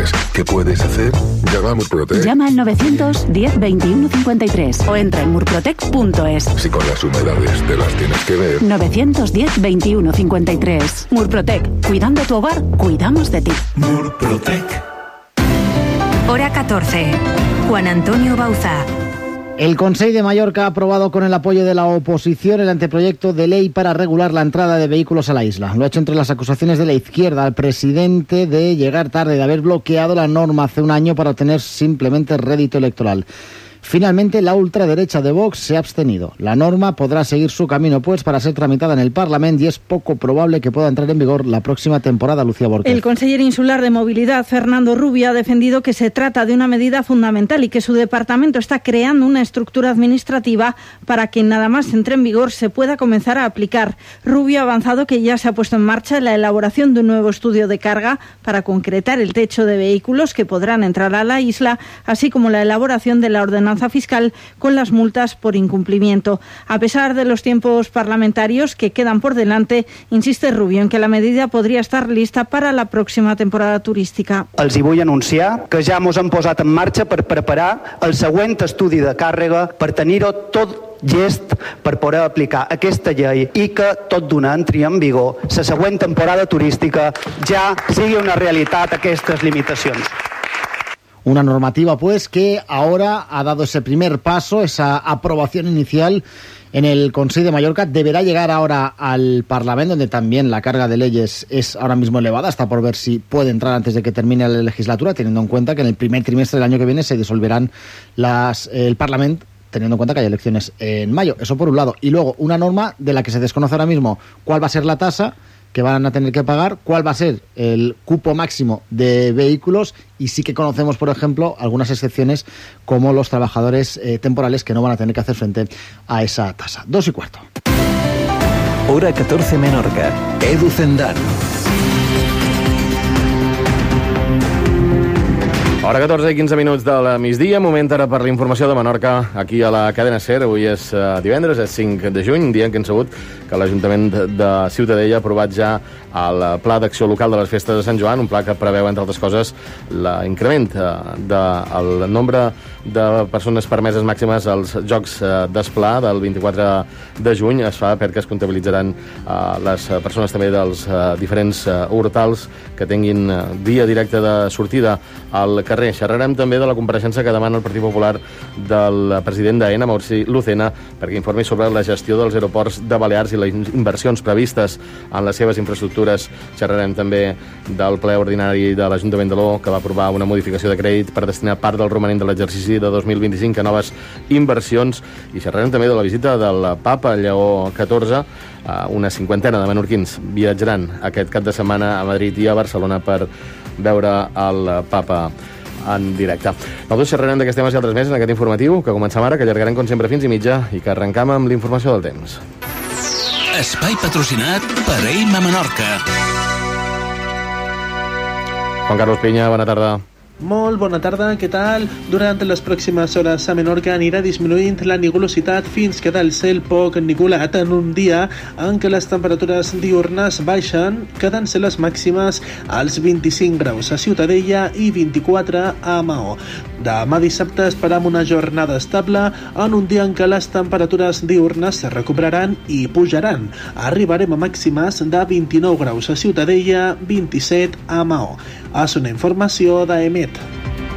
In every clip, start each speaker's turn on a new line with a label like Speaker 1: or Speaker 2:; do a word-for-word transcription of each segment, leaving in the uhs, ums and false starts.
Speaker 1: tienes. ¿Qué puedes hacer? Llama a Murprotec.
Speaker 2: Llama al novecientos diez veintiuno cincuenta y tres o entra en murprotec punto es.
Speaker 1: Si con las humedades te las tienes que ver.
Speaker 2: novecientos diez veintiuno cincuenta y tres. Murprotec. Cuidando tu hogar, cuidamos de ti.
Speaker 3: Murprotec.
Speaker 4: Hora catorce. Juan Antonio Bauza.
Speaker 5: El Consell de Mallorca ha aprobado con el apoyo de la oposición el anteproyecto de ley para regular la entrada de vehículos a la isla. Lo ha hecho entre las acusaciones de la izquierda al presidente de llegar tarde, de haber bloqueado la norma hace un año para obtener simplemente rédito electoral. Finalmente, la ultraderecha de Vox se ha abstenido. La norma podrá seguir su camino, pues, para ser tramitada en el Parlamento y es poco probable que pueda entrar en vigor la próxima temporada. Lucía Borges.
Speaker 6: El consejero insular de Movilidad, Fernando Rubio, ha defendido que se trata de una medida fundamental y que su departamento está creando una estructura administrativa para que nada más entre en vigor se pueda comenzar a aplicar. Rubio ha avanzado que ya se ha puesto en marcha la elaboración de un nuevo estudio de carga para concretar el techo de vehículos que podrán entrar a la isla, así como la elaboración de la ordenanza fiscal con las multas por incumplimiento. A pesar de los tiempos parlamentarios que quedan por delante, insiste Rubio en que la medida podria estar lista para la pròxima temporada turística.
Speaker 7: Els hi vull anunciar que ja mos hem posat en marxa per preparar el següent estudi de càrrega per tenir-ho tot llest per poder aplicar aquesta llei i que tot d'una entri en vigor la següent temporada turística ja sigui una realitat aquestes limitacions.
Speaker 5: Una normativa, pues, que ahora ha dado ese primer paso, esa aprobación inicial en el Consell de Mallorca. Deberá llegar ahora al Parlamento, donde también la carga de leyes es ahora mismo elevada, hasta por ver si puede entrar antes de que termine la legislatura, teniendo en cuenta que en el primer trimestre del año que viene se disolverán las, el Parlamento, teniendo en cuenta que hay elecciones en mayo. Eso por un lado. Y luego, una norma de la que se desconoce ahora mismo cuál va a ser la tasa que van a tener que pagar, cuál va a ser el cupo máximo de vehículos, y sí que conocemos, por ejemplo, algunas excepciones como los trabajadores eh, temporales que no van a tener que hacer frente a esa tasa. Dos y cuarto.
Speaker 3: Hora catorce Menorca. Edu Zendán.
Speaker 8: Hora catorze i quinze minuts del migdia, moment ara per la informació de Menorca aquí a la cadena SER. Avui és uh, divendres, és cinc de juny, un dia en què hem sabut que l'Ajuntament de Ciutadella ha aprovat ja el Pla d'Acció Local de les Festes de Sant Joan, un pla que preveu, entre altres coses, l'increment uh, del nombre de persones permeses màximes als Jocs uh, d'Esplà del vint-i-quatre de juny. Es fa perquè es comptabilitzaran uh, les persones també dels uh, diferents uh, hortals que tinguin uh, via directa de sortida al carrer. Xerrarem també de la compareixença que demana el Partit Popular del president d'Aena, Maurici Lucena, perquè informi sobre la gestió dels aeroports de Balears i les inversions previstes en les seves infraestructures. Xerrarem també del ple ordinari de l'Ajuntament de l'O, que va aprovar una modificació de crèdit per destinar part del romanent de l'exercici de dos mil vint-i-cinc a noves inversions, i xerrarem també de la visita del Papa Lleó catorze. Una cinquantena de menorquins viatjaran aquest cap de setmana a Madrid i a Barcelona per veure el Papa en directe. Nosaltres xerrarem d'aquests temes i altres més en aquest informatiu, que comencem ara, que allargarem com sempre fins i mitja i que arrencam amb l'informació del temps.
Speaker 3: Espai patrocinat per Eima Menorca.
Speaker 8: Juan Carlos Piña, bona tarda.
Speaker 9: Molt bona tarda, què tal? Durant les pròximes hores a Menorca anirà disminuint la nugulositat fins quedar el cel poc nuvolat en un dia en què les temperatures diurnes baixen, quedant-se les màximes als vint-i-cinc graus a Ciutadella i vint-i-quatre a Maó. Demà dissabte esperam una jornada estable en un dia en què les temperatures diurnes se recuperaran i pujaran. Arribarem a màximes de vint-i-nou graus a Ciutadella, vint-i-set a Maó. És una informació d'A M E T.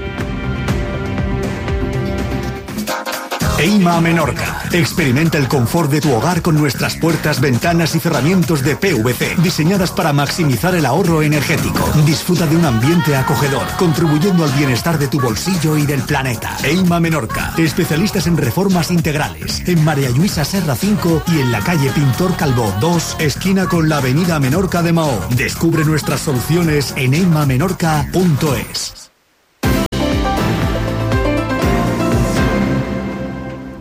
Speaker 10: Eima Menorca. Experimenta el confort de tu hogar con nuestras puertas, ventanas y cerramientos de P V C, diseñadas para maximizar el ahorro energético. Disfruta de un ambiente acogedor, contribuyendo al bienestar de tu bolsillo y del planeta. Eima Menorca. Especialistas en reformas integrales. En María Luisa Serra cinco y en la calle Pintor Calvo dos, esquina con la avenida Menorca de Maó. Descubre nuestras soluciones en eima menorca punto es.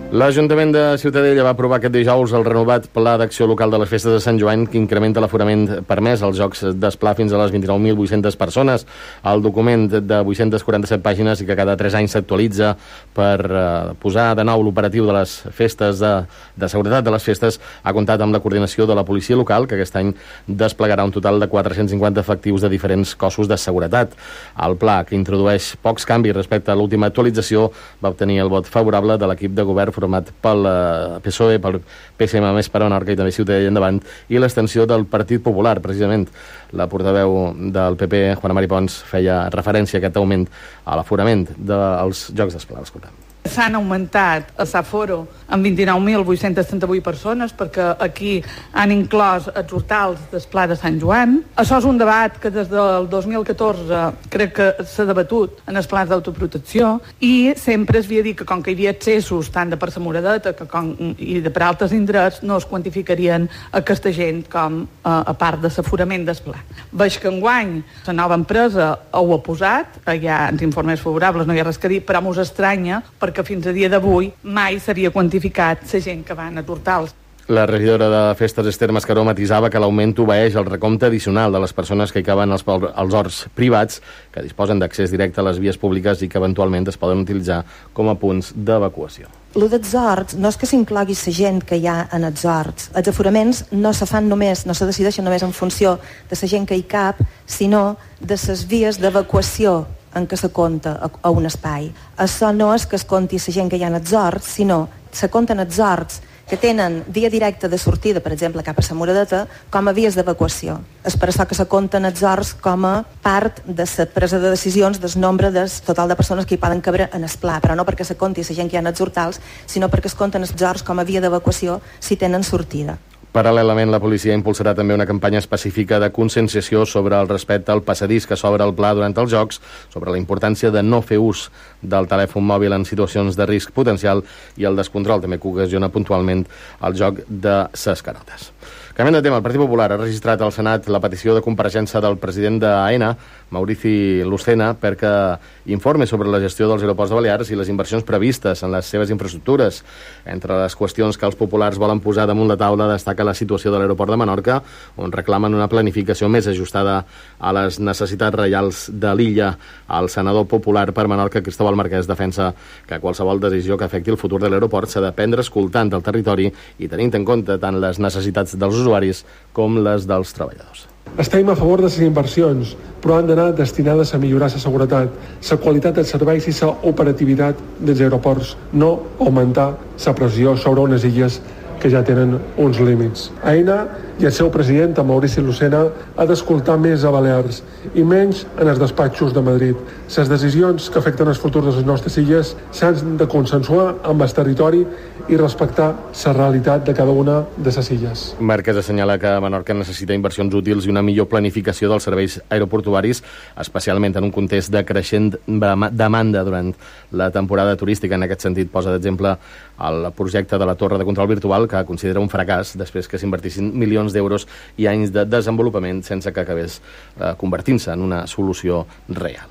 Speaker 8: L'Ajuntament de Ciutadella va aprovar aquest dijous el renovat Pla d'Acció Local de les Festes de Sant Joan, que incrementa l'aforament permès als Jocs d'Esplà fins a les vint-i-nou mil vuit-centes persones. El document de vuit-centes quaranta-set pàgines i que cada tres anys s'actualitza per eh, posar de nou l'operatiu de les festes, de, de seguretat de les festes, ha comptat amb la coordinació de la policia local, que aquest any desplegarà un total de quatre-cents cinquanta efectius de diferents cossos de seguretat. El pla, que introdueix pocs canvis respecte a l'última actualització, va obtenir el vot favorable de l'equip de govern format pel P S O E, pel P S M més per Menorca i també Ciutadella Endavant, i l'extensió del Partit Popular, precisament. La portaveu del P P, Juana Mari Pons, feia referència a aquest augment a l'aforament dels Jocs d'Esplà. Escoltem.
Speaker 11: S'han augmentat a Saforo en vint-i-nou mil vuit-cents trenta-vuit persones, perquè aquí han inclòs els hortals d'Esplà de Sant Joan. Això és un debat que des del dos mil catorze crec que s'ha debatut en els plans d'autoprotecció, i sempre es havia dit que com que hi havia accessos tant de per la Moradeta que com, i de per altres indrets, no es quantificarien aquesta gent com a, a part de l'aforament d'Esplà. Veig que enguany la nova empresa ho ha posat, hi ha els informes favorables, no hi ha res que dir, però mos estranya perquè que fins a dia d'avui mai s'havia quantificat la gent que va a hortals.
Speaker 8: La regidora de Festes, Esther Mascaró, matisava que l'augment obeeix al recompte addicional de les persones que hi caben als, als horts privats, que disposen d'accés directe a les vies públiques i que eventualment es poden utilitzar com a punts d'evacuació.
Speaker 12: Lo dels horts no és que s'inclogui la gent que hi ha en els horts. Els aforaments no se fan només, no se decideixen només en funció de la gent que hi cap, sinó de les vies d'evacuació en què se compta a un espai. Això no és que es compti la gent que hi ha en els horts, sinó se compten els horts que tenen via directa de sortida, per exemple, cap a la Moradeta, com a vies d'evacuació. És per això que se compten els horts com a part de la presa de decisions del nombre del total de persones que hi poden cabre en el pla, però no perquè se compti la gent que hi ha en els hortals, sinó perquè es compten els horts com a via d'evacuació si tenen sortida.
Speaker 8: Paral·lelament, la policia impulsarà també una campanya específica de conscienciació sobre el respecte al passadís que s'obre al pla durant els Jocs, sobre la importància de no fer ús del telèfon mòbil en situacions de risc potencial i el descontrol també que ocasiona puntualment el joc de ses carotes. Canviant de tema, el Partit Popular ha registrat al Senat la petició de compareixença del president d'AENA, Maurici Lucena, perquè informe sobre la gestió dels aeroports de Balears i les inversions previstes en les seves infraestructures. Entre les qüestions que els populars volen posar damunt la taula destaca la situació de l'aeroport de Menorca, on reclamen una planificació més ajustada a les necessitats reals de l'illa. El senador popular per Menorca, Cristóbal Marquès, defensa que qualsevol decisió que afecti el futur de l'aeroport s'ha de prendre escoltant el territori i tenint en compte tant les necessitats dels usuaris com les dels treballadors.
Speaker 13: Estem a favor de les inversions, però han d'anar destinades a millorar la seguretat, la qualitat dels serveis i la operativitat dels aeroports, no augmentar la pressió sobre unes illes que ja tenen uns límits. AENA i el seu president, el Maurici Lucena, ha d'escoltar més a Balears i menys en els despatxos de Madrid. Les decisions que afecten el futur de les nostres illes s'han de consensuar amb el territori i respectar la realitat de cada una de les illes.
Speaker 8: Marquès assenyala que Menorca necessita inversions útils i una millor planificació dels serveis aeroportuaris, especialment en un context de creixent demanda durant la temporada turística. En aquest sentit, posa d'exemple el projecte de la Torre de Control Virtual, que considera un fracàs després que s'invertissin milions d'euros i anys de desenvolupament sense que acabés eh, convertint-se en una solució real.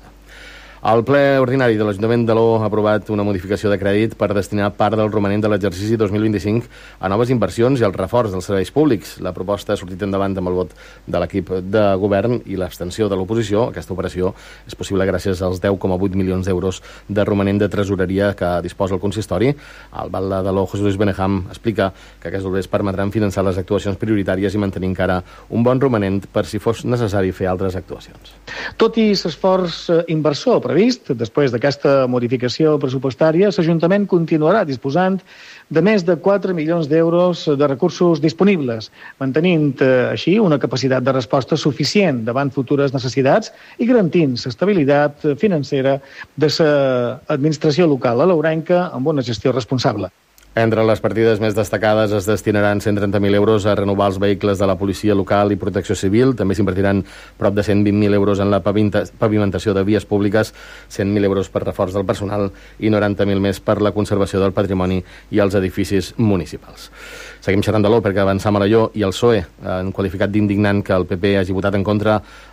Speaker 8: El ple ordinari de l'Ajuntament d'Aló ha aprovat una modificació de crèdit per destinar part del romanent de l'exercici dos mil vint-i-cinc a noves inversions i al reforç dels serveis públics. La proposta ha sortit endavant amb el vot de l'equip de govern i l'abstenció de l'oposició. Aquesta operació és possible gràcies als deu coma vuit milions d'euros de romanent de tresoreria que disposa el consistori. El batlle d'Aló, José Luis Benejam, explica que aquests doblers permetran finançar les actuacions prioritàries i mantenir encara un bon romanent per si fos necessari fer altres actuacions.
Speaker 14: Tot i l'esforç inversor previst, després d'aquesta modificació pressupostària, l'Ajuntament continuarà disposant de més de quatre milions d'euros de recursos disponibles, mantenint així una capacitat de resposta suficient davant futures necessitats i garantint l'estabilitat financera de l'administració local alaurenca amb una gestió responsable.
Speaker 8: Entre les partides més destacades es destinaran cent trenta mil euros a renovar els vehicles de la policia local i protecció civil. També s'invertiran prop de cent vint mil euros en la pavimentació de vies públiques, cent mil euros per reforç del personal i noranta mil més per la conservació del patrimoni i els edificis municipals. Seguim xerrant de l'O perquè avançar a Alaior i el P S O E han qualificat d'indignant que el P P hagi votat en contra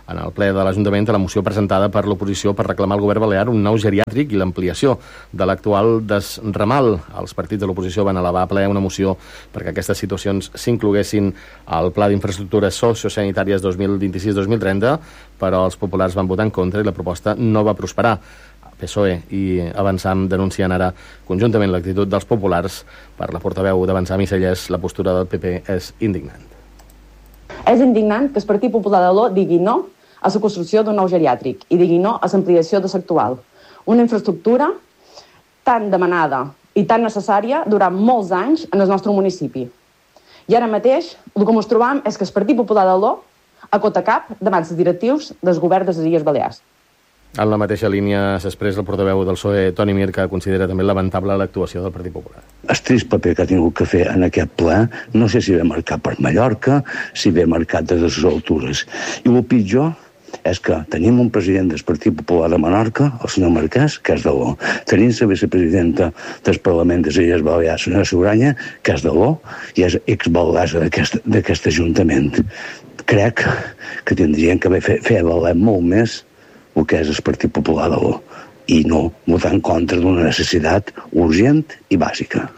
Speaker 8: en el ple de l'Ajuntament a la moció presentada per l'oposició per reclamar al govern balear un nou geriàtric i l'ampliació de l'actual desramal. Els partits de l'oposició van elevar a ple una moció perquè aquestes situacions s'incloguessin al Pla d'Infraestructures Sociosanitàries dos mil vint-i-sis dos mil trenta, però els populars van votar en contra i la proposta no va prosperar. P S O E i Avançam denuncien ara conjuntament l'actitud dels populars. Per la portaveu d'Avançam i Cellers, la postura del P P és indignant.
Speaker 15: És indignant que el Partit Popular de l'O digui no a la construcció d'un nou geriàtric i digui no a l'ampliació de l'actual. Una infraestructura tan demanada i tan necessària durant molts anys en el nostre municipi. I ara mateix el que ens trobam és que el Partit Popular de l'O acota cap davant els directius del govern de les Illes Balears.
Speaker 8: En la mateixa línia s'expressa el portaveu del P S O E, Toni Mir, que considera també lamentable l'actuació del Partit Popular.
Speaker 16: El trist paper que ha tingut que fer en aquest ple, no sé si ve marcat per Mallorca, si ve marcat des de les altures. I el pitjor és que tenim un president del Partit Popular de Menorca, el senyor Marquès, que és de l'O. Tenim la vicepresidenta del Parlament de les Illes Balears, la senyora Sobranya, que és de l'O, i és exbalgassa d'aquest Ajuntament. Crec que tindrien que fer, fer valer molt més el que és el Partit Popular de l'O i no votar en contra d'una necessitat urgent i bàsica.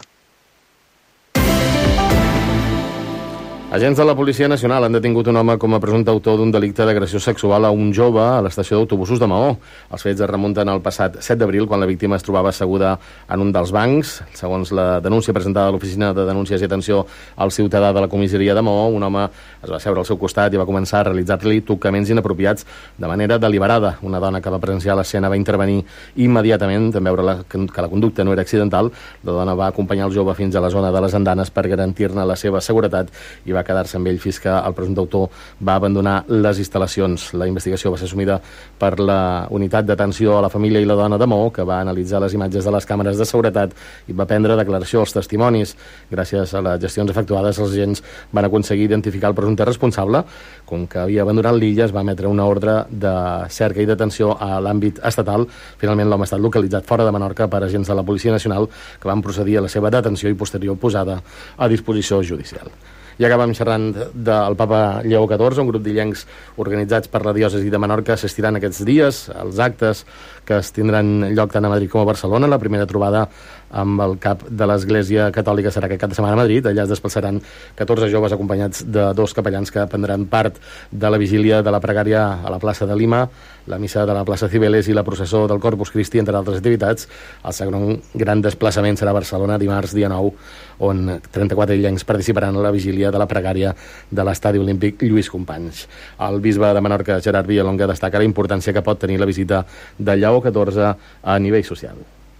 Speaker 8: Agents de la Policia Nacional han detingut un home com a presumpte autor d'un delicte d'agressió sexual a un jove a l'estació d'autobusos de Maó. Els fets es remunten al passat set d'abril, quan la víctima es trobava asseguda en un dels bancs. Segons la denúncia presentada a l'Oficina de Denúncies i Atenció al Ciutadà de la comissaria de Maó, un home es va seure al seu costat i va començar a realitzar-li tocaments inapropiats de manera deliberada. Una dona que va presenciar l'escena va intervenir immediatament en veure la, que la conducta no era accidental. La dona va acompanyar el jove fins a la zona de les andanes per garantir-ne la seva seguretat i va va quedar-se amb ell fins que el presumpte autor va abandonar les instal·lacions. La investigació va ser assumida per la Unitat d'Atenció a la Família i la Dona de Maó, que va analitzar les imatges de les càmeres de seguretat i va prendre declaració als testimonis. Gràcies a les gestions efectuades, els agents van aconseguir identificar el presumpte responsable. Com que havia abandonat l'illa, es va emetre una ordre de cerca i detenció a l'àmbit estatal. Finalment, l'home ha estat localitzat fora de Menorca per agents de la Policia Nacional, que van procedir a la seva detenció i posterior posada a disposició judicial. I acabem xerrant del papa Lleó catorze, un grup d'illencs organitzats per la diòcesi de Menorca assestiran aquests dies als actes que es tindran lloc tant a Madrid com a Barcelona. La primera trobada amb el cap de l'Església Catòlica serà aquest cap de setmana a Madrid. Allà es desplaçaran catorze joves acompanyats de dos capellans que prendran part de la vigília de la pregària a la plaça de Lima, la missa de la plaça Cibeles i la processó del Corpus Christi, entre altres activitats. El segon gran desplaçament serà a Barcelona dimarts, dia nou, on trenta-quatre illencs participaran a la vigília de la pregària de l'Estadi Olímpic Lluís Companys. El bisbe de Menorca, Gerard Villalonga, destaca la importància que pot tenir la visita de Lleó catorze a nivell social.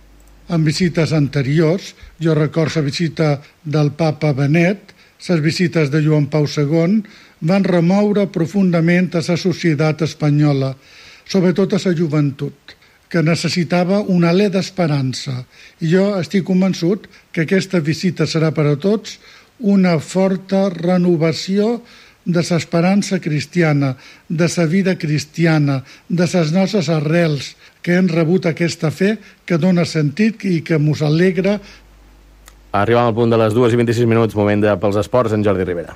Speaker 17: En visites anteriors, jo recordo la visita del papa Benet, les visites de Joan Pau segon, van remoure profundament a la societat espanyola, sobretot a la joventut, que necessitava un alè d'esperança. I jo estic convençut que aquesta visita serà per a tots una forta renovació de l'esperança cristiana, de la vida cristiana, de les nostres arrels, que hem rebut aquesta fe que dona sentit i que ens alegra.
Speaker 8: Arribem al punt de les dues i vint-i-sis minuts, moment de pels esports, en Jordi Rivera.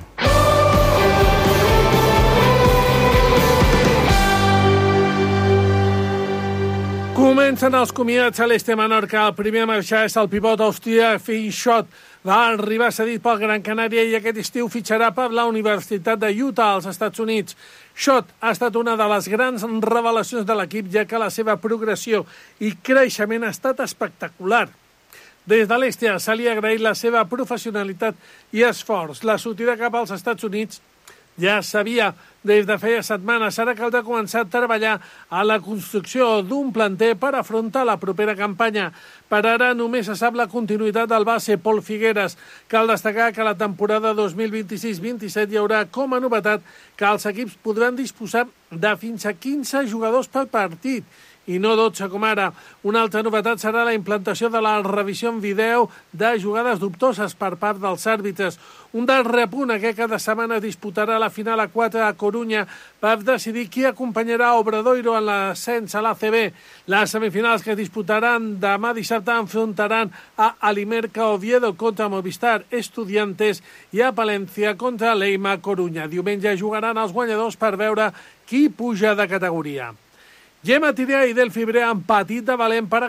Speaker 18: Comencen els comiats a l'Este Menorca. El primer a marxar és el pivot austríac Finn Schott. Va arribar cedit pel Gran Canària i aquest estiu fitxarà per la Universitat de Utah, als Estats Units. Schott ha estat una de les grans revelacions de l'equip, ja que la seva progressió i creixement ha estat espectacular. Des de l'Este se li ha agraït la seva professionalitat i esforç. La sortida cap als Estats Units ja sabia des de feia setmanes. Ara caldrà començar a treballar a la construcció d'un planter per afrontar la propera campanya. Per ara només se sap la continuïtat del base Pol Figueres. Cal destacar que la temporada dos mil vint-i-sis vint-i-set hi haurà com a novetat que els equips podran disposar de fins a quinze jugadors per partit i no dotze com ara. Una altra novetat serà la implantació de la revisió en vídeo de jugades dubtoses per part dels àrbitres. Un del repunt que cada setmana disputarà la final a quatre a Corunya per decidir qui acompanyarà Obradoiro en l'ascens a l'A C B. Les semifinals que es disputaran demà dissabte enfrontaran a Alimerca Oviedo contra Movistar Estudiantes i a Palencia contra l'Eima Corunya. Diumenge jugaran els guanyadors per veure qui puja de categoria. Gemma Tiria i Delphi Brea han patit de valent per